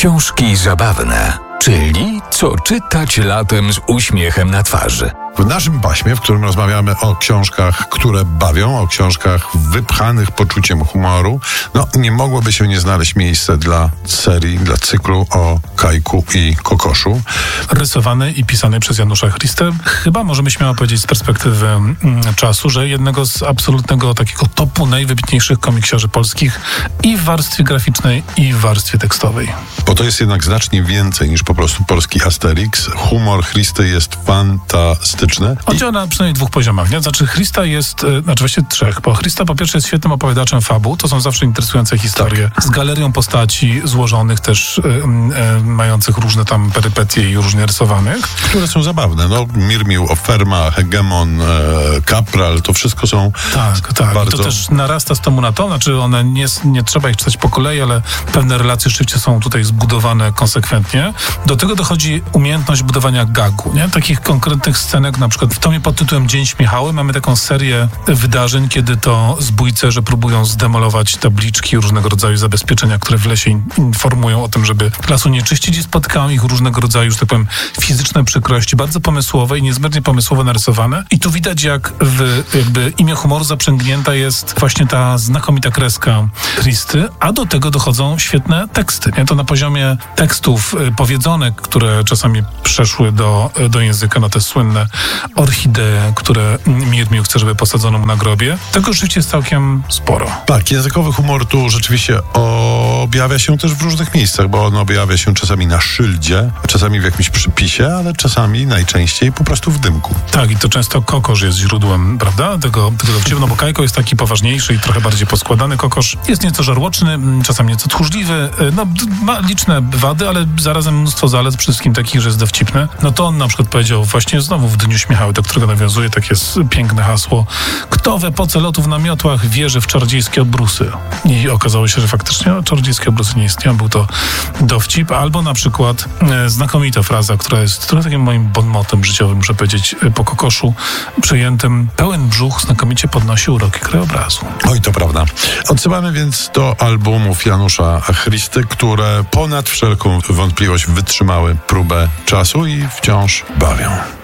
Książki zabawne, czyli co czytać latem z uśmiechem na twarzy. W naszym paśmie, w którym rozmawiamy o książkach, które bawią, o książkach wypchanych poczuciem humoru, nie mogłoby się nie znaleźć miejsca dla serii, dla cyklu o Kajku i Kokoszu. Rysowany i pisany przez Janusza Chrystę. Chyba możemy śmiało powiedzieć z perspektywy czasu, że jednego z absolutnego takiego topu najwybitniejszych komiksiarzy polskich i w warstwie graficznej, i w warstwie tekstowej. Bo to jest jednak znacznie więcej niż po prostu polski Asterix. Humor Chrysty jest fantastyczny. On działa na przynajmniej 2 poziomach, nie? Znaczy Chrysta jest, właściwie 3, bo Chrysta po pierwsze jest świetnym opowiadaczem fabuł, to są zawsze interesujące historie, z galerią postaci złożonych też, mających różne tam perypetie i różnie rysowanych. Które są zabawne, Mirmił, Oferma, Hegemon, Kapral, to wszystko są tak. bardzo... I to też narasta z tomu na to, znaczy one nie trzeba ich czytać po kolei, ale pewne relacje rzeczywiście są tutaj zbudowane konsekwentnie. Do tego dochodzi umiejętność budowania gagu, nie? Takich konkretnych scenek, na przykład w tomie pod tytułem Dzień Śmiechały mamy taką serię wydarzeń, kiedy to zbójcerze próbują zdemolować tabliczki, różnego rodzaju zabezpieczenia, które w lesie informują o tym, żeby lasu nie czyścić, i spotykają ich różnego rodzaju, że tak powiem, fizyczne przykrości, bardzo pomysłowe i niezmiernie pomysłowo narysowane. I tu widać, jak w jakby imię humoru zaprzęgnięta jest właśnie ta znakomita kreska Chrysty, a do tego dochodzą świetne teksty, nie? To na poziomie tekstów powiedzonek, które czasami przeszły do języka, te słynne orchidee, które Mirmił chce, żeby posadzono mu na grobie. Tego rzeczywiście jest całkiem sporo. Tak, językowy humor tu rzeczywiście objawia się też w różnych miejscach, bo on objawia się czasami na szyldzie, czasami w jakimś przypisie, ale czasami najczęściej po prostu w dymku. Tak, i to często Kokosz jest źródłem, prawda, tego dowcipu, bo Kajko jest taki poważniejszy i trochę bardziej poskładany. Kokosz jest nieco żarłoczny, czasami nieco tchórzliwy, ma liczne wady, ale zarazem mnóstwo zalet, przede wszystkim takich, że jest dowcipny. To on na przykład powiedział właśnie znowu w Dniu Śmiechały, do którego nawiązuje takie piękne hasło: kto w epoce lotów na miotłach wierzy w czarodziejskie obrusy? I okazało się, że faktycznie czarodziejskie obrusy nie istnieją, był to dowcip. Albo na przykład znakomita fraza, która jest trochę takim moim bonmotem życiowym, muszę powiedzieć, po Kokoszu przejętym: pełen brzuch znakomicie podnosi uroki krajobrazu. Oj, to prawda. Odsyłamy więc do albumów Janusza Chrysty, które ponad wszelką wątpliwość wytrzymały próbę czasu i wciąż bawią.